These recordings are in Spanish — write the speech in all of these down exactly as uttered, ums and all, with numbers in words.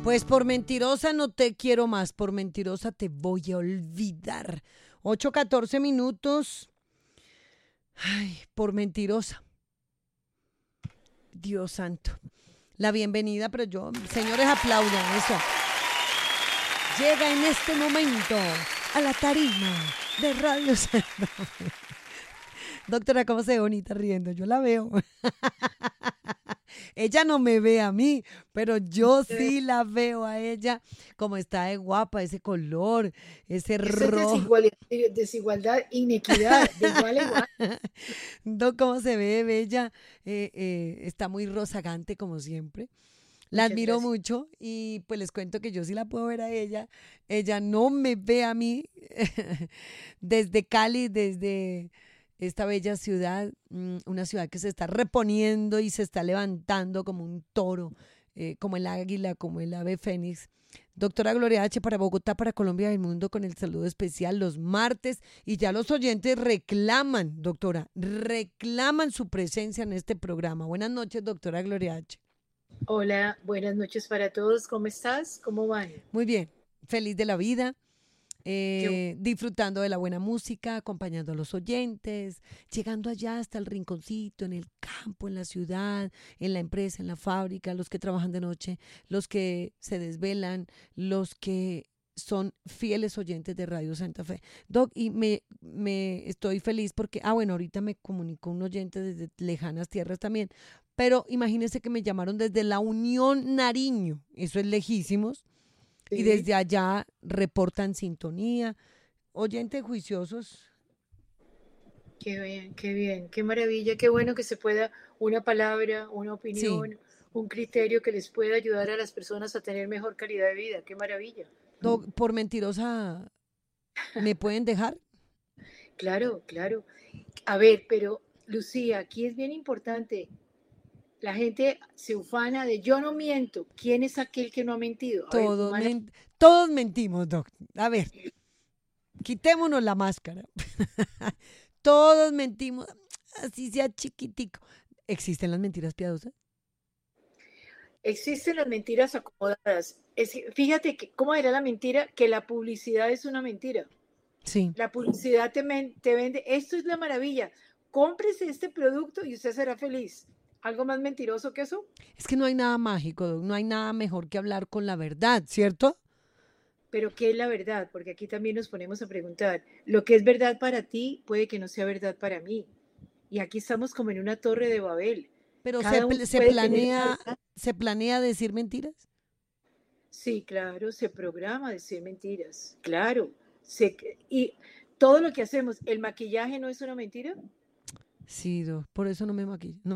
Pues por mentirosa no te quiero más, por mentirosa te voy a olvidar. Ocho catorce minutos. Ay, por mentirosa. Dios santo. La bienvenida, pero yo, señores, aplaudan eso. Llega en este momento a la tarima de Radio Santa Fe. Doctora, ¿cómo se ve bonita riendo? Yo la veo. Ella no me ve a mí, pero yo sí la veo a ella, como está de guapa, ese color, ese Eso es rojo. desigualdad, desigualdad, inequidad, de igual a igual. No, cómo se ve bella, eh, eh, está muy rozagante como siempre. La Muchas admiro gracias. mucho y pues les cuento que yo sí la puedo ver a ella. Ella no me ve a mí desde Cali, desde esta bella ciudad, mm, una ciudad que se está reponiendo y se está levantando como un toro, eh, como el águila, como el ave fénix. Doctora Gloria H. para Bogotá, para Colombia y el mundo con el saludo especial los martes y ya los oyentes reclaman, doctora, reclaman su presencia en este programa. Buenas noches, doctora Gloria H. Hola, buenas noches para todos. ¿Cómo estás? ¿Cómo van? Muy bien, feliz de la vida, Qué bu- eh, disfrutando de la buena música, acompañando a los oyentes, llegando allá hasta el rinconcito, en el campo, en la ciudad, en la empresa, en la fábrica, los que trabajan de noche, los que se desvelan, los que son fieles oyentes de Radio Santa Fe. Doc, y me, me estoy feliz porque, ah, bueno, ahorita me comunicó un oyente desde lejanas tierras también, pero imagínense que me llamaron desde La Unión Nariño, eso es lejísimos, y sí, desde allá reportan sintonía. Oyentes juiciosos. qué bien, qué bien, qué maravilla, qué bueno que se pueda una palabra, una Sí, opinión, un criterio que les pueda ayudar a las personas a tener mejor calidad de vida. Qué maravilla. do- por mentirosa me pueden dejar. Claro, claro. A ver, pero Lucía, aquí es bien importante. La gente se ufana de yo no miento. ¿Quién es aquel que no ha mentido? A ver, Todos, humana. men- todos mentimos, doc. A ver, quitémonos la máscara. Todos mentimos, así sea chiquitico. ¿Existen las mentiras piadosas? Existen las mentiras acomodadas. Es- fíjate que, cómo era la mentira, que la publicidad es una mentira. Sí. La publicidad te, men- te vende, esto es la maravilla, cómprese este producto y usted será feliz. ¿Algo más mentiroso que eso? Es que no hay nada mágico, doc, no hay nada mejor que hablar con la verdad, ¿cierto? Pero ¿qué es la verdad? Porque aquí también nos ponemos a preguntar, lo que es verdad para ti puede que no sea verdad para mí. Y aquí estamos como en una torre de Babel. Pero se, Cada uno pl- se puede tener una planea, verdad. se planea decir mentiras. Sí, claro, se programa a decir mentiras, claro. Se, y todo lo que hacemos, ¿el maquillaje no es una mentira? Sí, doc, por eso no me maquillo. No,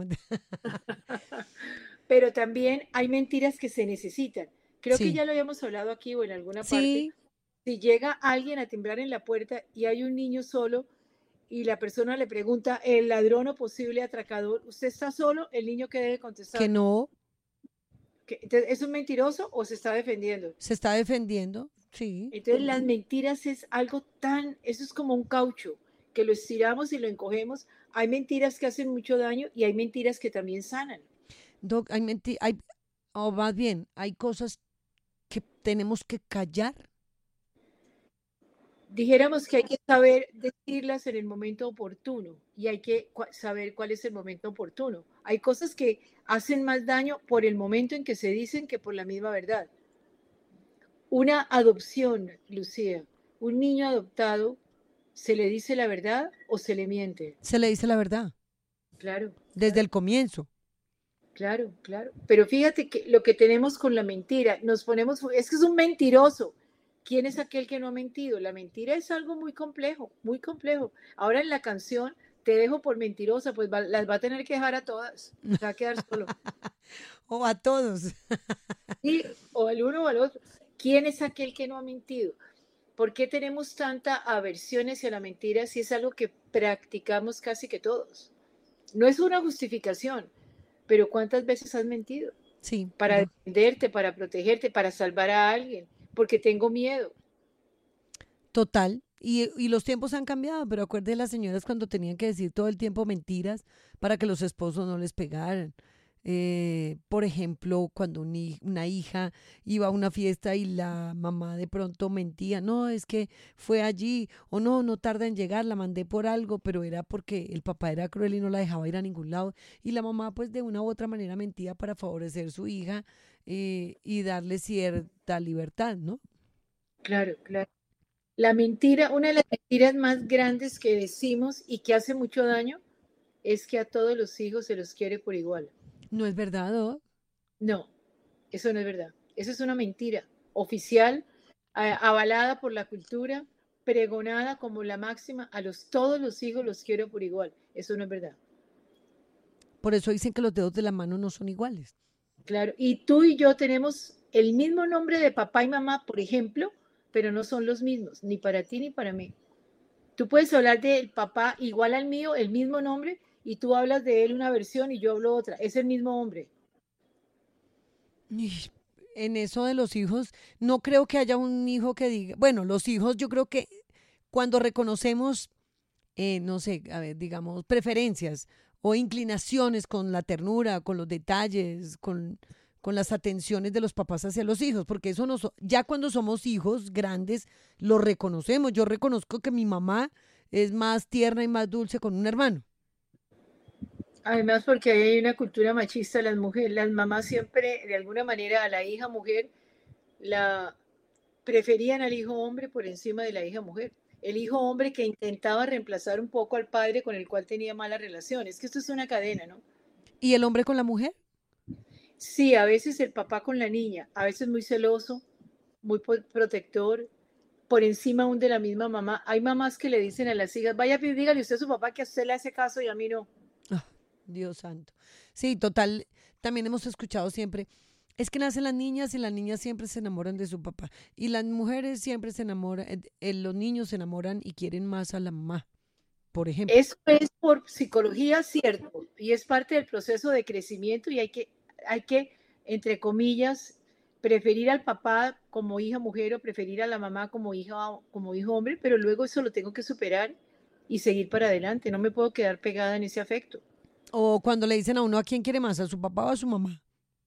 Pero también hay mentiras que se necesitan. Creo que sí, ya lo habíamos hablado aquí o en alguna parte. sí, Si llega alguien a timbrar en la puerta y hay un niño solo y la persona le pregunta, el ladrón o posible atracador, ¿usted está solo? El niño que debe que contestar, no, ¿que- entonces, ¿es un mentiroso o se está defendiendo? se está defendiendo, sí, Entonces las mentiras es algo tan, eso es como un caucho, que lo estiramos y lo encogemos. Hay mentiras que hacen mucho daño y hay mentiras que también sanan. Doc, hay menti- hay, o más bien, hay cosas que tenemos que callar. Dijéramos que hay que saber decirlas en el momento oportuno y hay que cua- saber cuál es el momento oportuno. Hay cosas que hacen más daño por el momento en que se dicen que por la misma verdad. Una adopción, Lucía, un niño adoptado, ¿se le dice la verdad o se le miente? Se le dice la verdad, Claro, desde claro, el comienzo. claro, claro. Pero fíjate que lo que tenemos con la mentira, nos ponemos, es que es un mentiroso. ¿Quién es aquel que no ha mentido? La mentira es algo muy complejo, muy complejo. Ahora en la canción, te dejo por mentirosa, pues va- las va a tener que dejar a todas. Se va a quedar solo. O a todos. Sí, o al uno o al otro. ¿Quién es aquel que no ha mentido? ¿Por qué tenemos tanta aversión hacia la mentira si es algo que practicamos casi que todos? No es una justificación, pero ¿cuántas veces has mentido? Sí, Para doc, defenderte, para protegerte, para salvar a alguien, porque tengo miedo. total. Y, y los tiempos han cambiado, pero acuerde las señoras cuando tenían que decir todo el tiempo mentiras para que los esposos no les pegaran. Eh, por ejemplo, cuando un hij- una hija iba a una fiesta y la mamá de pronto mentía, no, es que fue allí, o no, no tarda en llegar, la mandé por algo, pero era porque el papá era cruel y no la dejaba ir a ningún lado. Y la mamá, pues de una u otra manera mentía para favorecer a su hija eh, y darle cierta libertad, ¿no? Claro, claro. La mentira, una de las mentiras más grandes que decimos y que hace mucho daño es que a todos los hijos se los quiere por igual. No es verdad, Doc. No, eso no es verdad. Eso es una mentira oficial, a- avalada por la cultura, pregonada como la máxima, a los todos los hijos los quiero por igual. Eso no es verdad. Por eso dicen que los dedos de la mano no son iguales. Claro, y tú y yo tenemos el mismo nombre de papá y mamá, por ejemplo, pero no son los mismos, ni para ti ni para mí. Tú puedes hablar del papá igual al mío, el mismo nombre, y tú hablas de él una versión y yo hablo otra. Es el mismo hombre. Y en eso de los hijos, no creo que haya un hijo que diga, bueno, los hijos yo creo que cuando reconocemos, eh, no sé, a ver, digamos, preferencias o inclinaciones con la ternura, con los detalles, con, con las atenciones de los papás hacia los hijos, porque eso no, so- ya cuando somos hijos grandes, lo reconocemos. Yo reconozco que mi mamá es más tierna y más dulce con un hermano. Además, porque hay una cultura machista, las mujeres, las mamás siempre, de alguna manera, a la hija mujer la preferían al hijo hombre por encima de la hija mujer. El hijo hombre que intentaba reemplazar un poco al padre con el cual tenía mala relación. Es que esto es una cadena, ¿no? ¿Y el hombre con la mujer? Sí, a veces el papá con la niña, a veces muy celoso, muy po- protector, por encima aún de la misma mamá. Hay mamás que le dicen a las hijas, vaya, pues, dígale usted a su papá que a usted le hace caso y a mí no. Ah, Dios santo. Sí, total. También hemos escuchado siempre, es que nacen las niñas y las niñas siempre se enamoran de su papá. Y las mujeres siempre se enamoran, eh, eh, los niños se enamoran y quieren más a la mamá, por ejemplo. Eso es por psicología, cierto, y es parte del proceso de crecimiento y hay que, hay que, entre comillas, preferir al papá como hija mujer o preferir a la mamá como hija, como hijo hombre, pero luego eso lo tengo que superar y seguir para adelante. No me puedo quedar pegada en ese afecto. O cuando le dicen a uno a quién quiere más, a su papá o a su mamá.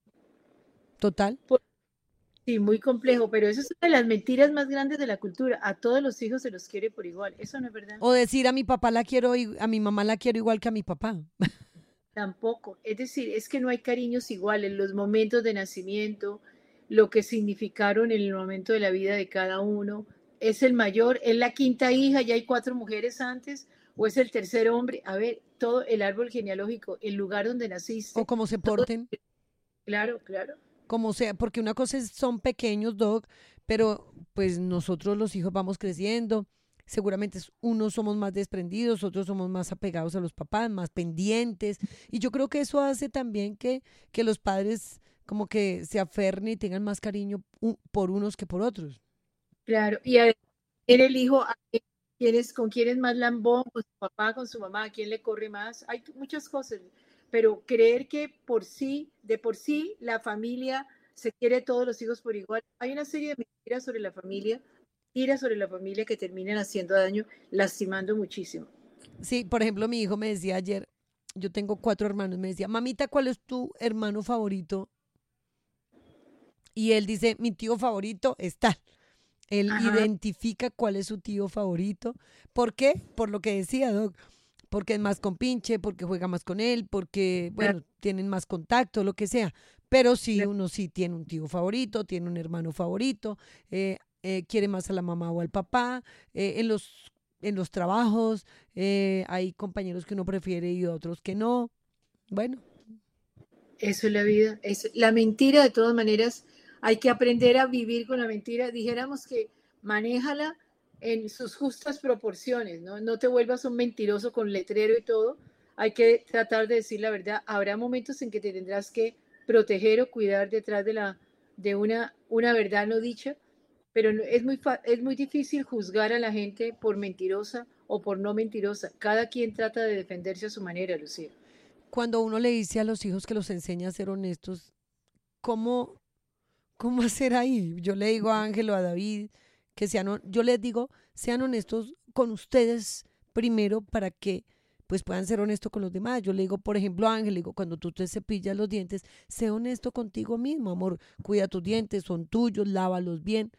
Total. Por- sí, muy complejo, pero eso es una de las mentiras más grandes de la cultura. A todos los hijos se los quiere por igual. Eso no es verdad. O decir a mi papá la quiero, i- a mi mamá la quiero igual que a mi papá. Tampoco. Es decir, es que no hay cariños iguales. Los momentos de nacimiento, lo que significaron en el momento de la vida de cada uno. Es el mayor, es la quinta hija, ya hay cuatro mujeres antes, o es el tercer hombre. A ver, todo el árbol genealógico, el lugar donde O naciste, cómo se todo, porten, claro, claro. como sea, porque una cosa es, son pequeños, Doc, pero pues nosotros los hijos vamos creciendo. Seguramente es- unos somos más desprendidos, otros somos más apegados a los papás, más pendientes. Y yo creo que eso hace también que, que los padres como que se aferren y tengan más cariño u- por unos que por otros. Claro, y a ver, en el hijo, ¿a quién quién es- ¿con quién es más lambón? ¿Con su papá, con su mamá? ¿A quién le corre más? Hay muchas cosas, pero creer que por sí, de por sí, la familia se quiere a todos los hijos por igual. Hay una serie de mentiras sobre la familia, mentiras sobre la familia que terminan haciendo daño, lastimando muchísimo. Sí, por ejemplo, mi hijo me decía ayer, yo tengo cuatro hermanos, me decía, mamita, ¿cuál es tu hermano favorito? Y él dice, mi tío favorito es tal. Él Ajá, identifica cuál es su tío favorito. ¿Por qué? Por lo que decía, Doc. Porque es más compinche, porque juega más con él, porque, claro, bueno, tienen más contacto, lo que sea. Pero sí, claro. uno sí tiene un tío favorito, tiene un hermano favorito, eh, eh, quiere más a la mamá o al papá. eh, en los, en los trabajos eh, hay compañeros que uno prefiere y otros que no. Bueno, Eso es la vida. Es, la mentira, de todas maneras, hay que aprender a vivir con la mentira. Dijéramos que manéjala en sus justas proporciones, ¿no? No te vuelvas un mentiroso con letrero y todo. Hay que tratar de decir la verdad. Habrá momentos en que te tendrás que proteger o cuidar detrás de, la, de una, una verdad no dicha, pero no- es muy, fa- es muy difícil juzgar a la gente por mentirosa o por no mentirosa. Cada quien trata de defenderse a su manera, Lucía. cuando uno le dice a los hijos que los enseña a ser honestos, ¿cómo, cómo hacer ahí? Yo le digo a Ángel o a David que sean, hon- yo les digo, sean honestos con ustedes primero para que pues puedan ser honestos con los demás. Yo le digo, por ejemplo, a Ángel, le digo, cuando tú te cepillas los dientes, sé honesto contigo mismo, amor, cuida tus dientes, son tuyos, lávalos bien.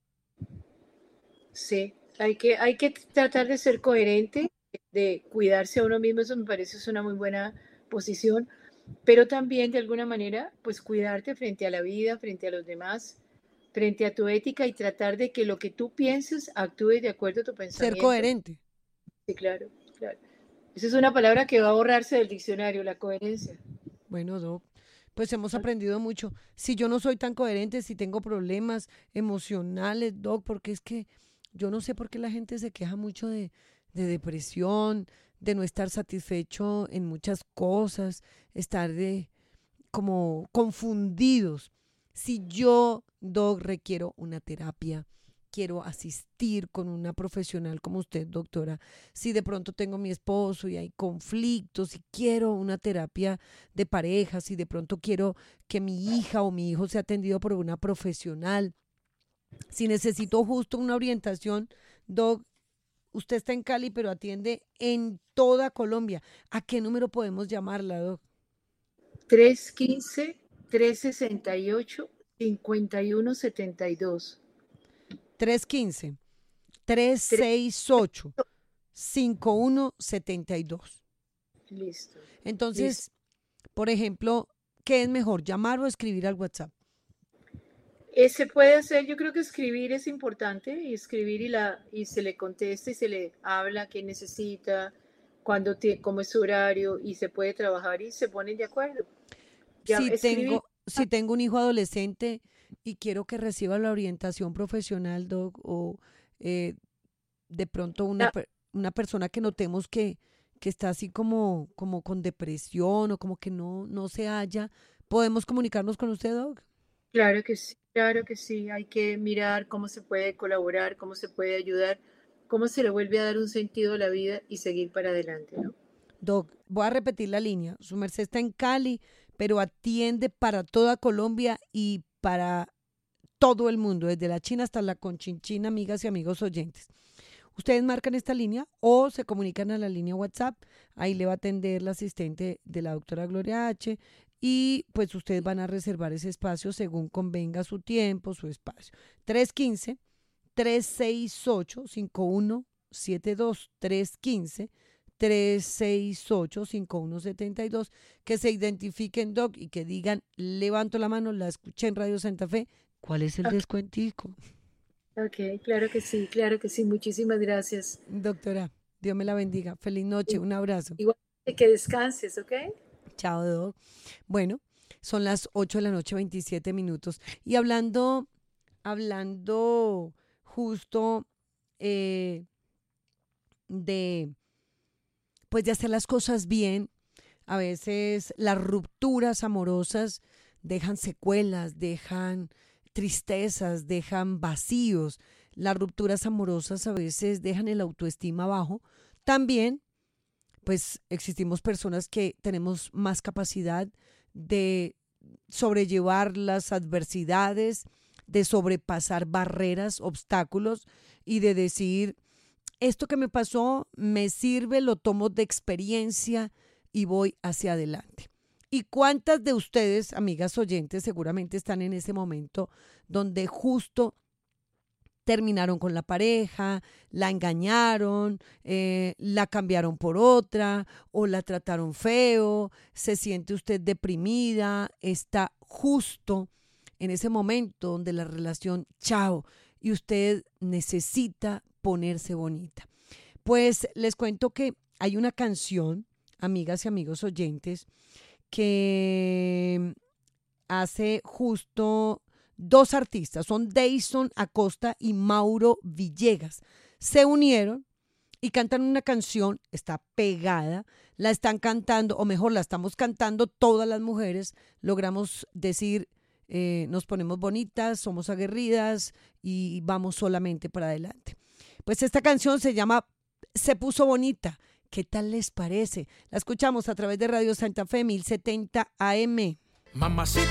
Sí, hay que, hay que tratar de ser coherente, de cuidarse a uno mismo, eso me parece es una muy buena posición, pero también de alguna manera, pues cuidarte frente a la vida, frente a los demás, frente a tu ética y tratar de que lo que tú pienses actúe de acuerdo a tu Ser pensamiento. coherente. Sí, claro, claro. Esa es una palabra que va a borrarse del diccionario, la coherencia. Bueno, Doc, pues hemos aprendido mucho. Si yo no soy tan coherente, si tengo problemas emocionales, Doc, porque es que yo no sé por qué la gente se queja mucho de, de depresión, de no estar satisfecho en muchas cosas, estar de, como confundidos. Si yo, Doc, requiero una terapia, quiero asistir con una profesional como usted, doctora, si de pronto tengo mi esposo y hay conflictos, si quiero una terapia de pareja, si de pronto quiero que mi hija o mi hijo sea atendido por una profesional, si necesito justo una orientación, Doc, usted está en Cali, pero atiende en toda Colombia. ¿A qué número podemos llamarla, Doc? tres uno cinco, tres seis ocho, cinco uno siete dos. tres uno cinco, tres Tres, seis ocho, cinco uno siete dos. listo, listo. Entonces, por ejemplo, ¿qué es mejor, llamar o escribir al WhatsApp? Eh, se puede hacer, yo creo que escribir es importante, y escribir y, la, y se le contesta y se le habla qué necesita, cuándo tie- cómo es su horario y se puede trabajar y se ponen de acuerdo. Ya, Si escribir, tengo, si tengo un hijo adolescente y quiero que reciba la orientación profesional, Doc, o eh, de pronto una, ah, per- una persona que notemos que, que está así como, como con depresión o como que no, no se halla, ¿podemos comunicarnos con usted, Doc? claro que sí, claro que sí, hay que mirar cómo se puede colaborar, cómo se puede ayudar, cómo se le vuelve a dar un sentido a la vida y seguir para adelante, ¿no? Doc, voy a repetir la línea. Su merced está en Cali, pero atiende para toda Colombia y para todo el mundo, desde la China hasta la Conchinchina, amigas y amigos oyentes. Ustedes marcan esta línea o se comunican a la línea WhatsApp. Ahí le va a atender la asistente de la doctora Gloria H. Y pues ustedes van a reservar ese espacio según convenga su tiempo, su espacio. tres uno cinco, tres seis ocho, cinco uno siete dos. tres uno cinco, tres seis ocho, cinco uno siete dos. Que se identifiquen, Doc, y que digan, levanto la mano, la escuché en Radio Santa Fe. ¿Cuál es el Ok, descuentico? ok, claro que sí, claro que sí, muchísimas gracias. Doctora, Dios me la bendiga. Feliz noche, I- un abrazo. Igual que descanses, ¿ok? Chao, Doc. Bueno, son las ocho de la noche, veintisiete minutos. Y hablando, hablando justo eh, de, pues de hacer las cosas bien, a veces las rupturas amorosas dejan secuelas, dejan tristezas, dejan vacíos. Las rupturas amorosas a veces dejan el autoestima bajo. También pues existimos personas que tenemos más capacidad de sobrellevar las adversidades, de sobrepasar barreras, obstáculos y de decir, esto que me pasó me sirve, lo tomo de experiencia y voy hacia adelante. ¿Y cuántas de ustedes, amigas oyentes, seguramente están en ese momento donde justo terminaron con la pareja, la engañaron, eh, la cambiaron por otra o la trataron feo, se siente usted deprimida, está justo en ese momento donde la relación, chao, y usted necesita ponerse bonita? Pues les cuento que hay una canción, amigas y amigos oyentes, que hace justo dos artistas, son Dayson Acosta y Mauro Villegas. Se unieron y cantan una canción, está pegada, la están cantando, o mejor, la estamos cantando todas las mujeres, logramos decir, eh, nos ponemos bonitas, somos aguerridas y vamos solamente para adelante. Pues esta canción se llama Se puso bonita. ¿Qué tal les parece? La escuchamos a través de Radio Santa Fe mil setenta A M. Mamacita.